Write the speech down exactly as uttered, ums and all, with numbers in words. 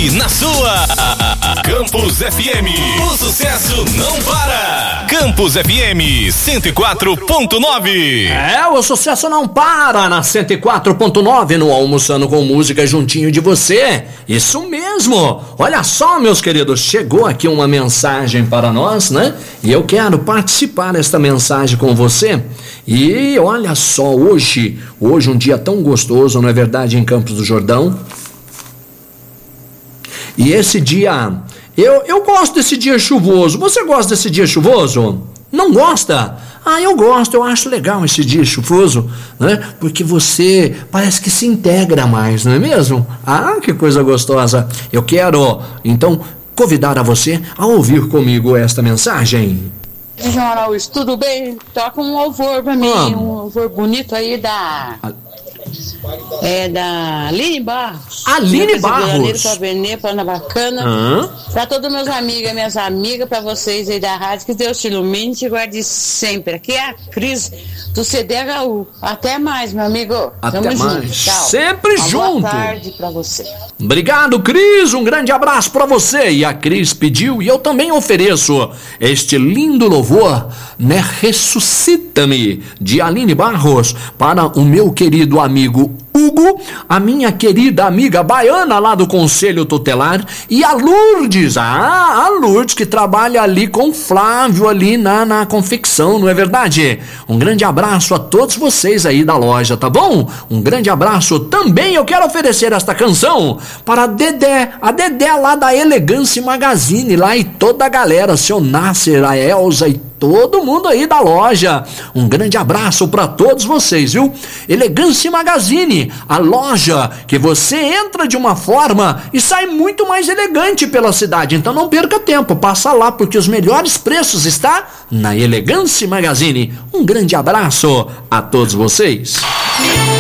aqui na sua Campus F M. O sucesso não para. Campus F M cento e quatro ponto nove. É, o sucesso não para na cento e quatro ponto nove, no Almoçando com Música, juntinho de você. Isso mesmo. Olha só, meus queridos, chegou aqui uma mensagem para nós, né? E eu quero participar desta mensagem com você. E olha só, hoje, hoje um dia tão gostoso, não é verdade, em Campos do Jordão? E esse dia, eu, eu gosto desse dia chuvoso. Você gosta desse dia chuvoso? Não gosta? Ah, eu gosto, eu acho legal esse dia chuvoso, né? Porque você parece que se integra mais, não é mesmo? Ah, que coisa gostosa. Eu quero, então, convidar a você a ouvir comigo esta mensagem. João Araújo, tudo bem? Toca um louvor pra mim, ah. um louvor bonito aí da... É da Aline Barros. Aline Barros. Pra Benê, pra Ana Bacana. Hã? Pra todos meus amigos e minhas amigas, pra vocês aí da rádio, que Deus te ilumine e te guarde sempre. Aqui é a Cris do C D H U. Até mais, meu amigo. Até Tamo mais. junto. Tchau. Sempre Uma junto. Boa tarde pra você. Obrigado, Cris. Um grande abraço pra você. E a Cris pediu, e eu também ofereço este lindo louvor, né? Ressuscita-me, de Aline Barros, para o meu querido amigo Hugo, a minha querida amiga Baiana lá do Conselho Tutelar e a Lourdes, ah, a Lourdes que trabalha ali com o Flávio ali na, na confecção, não é verdade? Um grande abraço a todos vocês aí da loja, tá bom? Um grande abraço. Também eu quero oferecer esta canção para a Dedé, a Dedé lá da Elegância Magazine, lá e toda a galera, seu Nasser, a Elza e todo mundo aí da loja. Um grande abraço para todos vocês, viu? Elegância Magazine, a loja que você entra de uma forma e sai muito mais elegante pela cidade. Então não perca tempo, passa lá porque os melhores preços está na Elegância Magazine. Um grande abraço a todos vocês.